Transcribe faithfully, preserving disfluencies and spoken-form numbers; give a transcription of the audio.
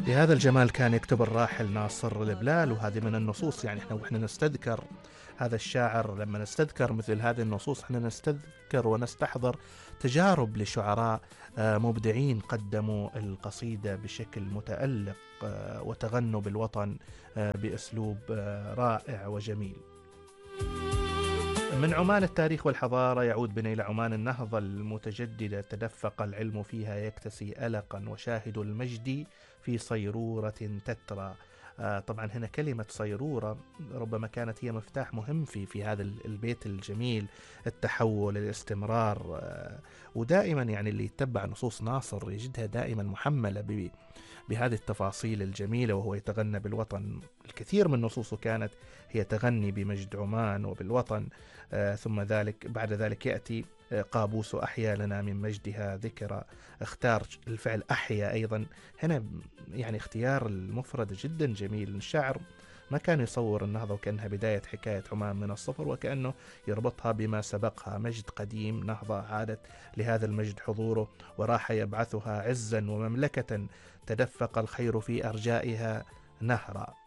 بهذا الجمال كان يكتب الراحل ناصر البلال، وهذه من النصوص. يعني احنا واحنا نستذكر هذا الشاعر، لما نستذكر مثل هذه النصوص احنا نستذكر ونستحضر تجارب لشعراء آه، مبدعين قدموا القصيدة بشكل متألق، آه، وتغنوا بالوطن آه، بأسلوب آه، رائع وجميل. من عمان التاريخ والحضارة يعود بنا إلى عمان النهضة المتجددة، تدفق العلم فيها يكتسي ألقا، وشاهد المجد في صيرورة تترى. آه، طبعا هنا كلمة صيرورة ربما كانت هي مفتاح مهم في في هذا البيت الجميل، التحول، الاستمرار. آه، ودائما يعني اللي يتبع نصوص ناصر يجدها دائما محملة ب- بهذه التفاصيل الجميلة، وهو يتغنى بالوطن. الكثير من نصوصه كانت هي تغني بمجد عمان وبالوطن. آه، ثم ذلك بعد ذلك يأتي آه، قابوس أحيا لنا من مجدها ذكرى. اختار الفعل أحيا أيضا هنا، يعني اختيار المفرد جدا جميل. الشاعر ما كان يصور النهضة وكأنها بداية حكاية عمان من الصفر، وكأنه يربطها بما سبقها، مجد قديم، نهضة عادت لهذا المجد حضوره وراح يبعثها عزا ومملكة تدفق الخير في أرجائها نهرا.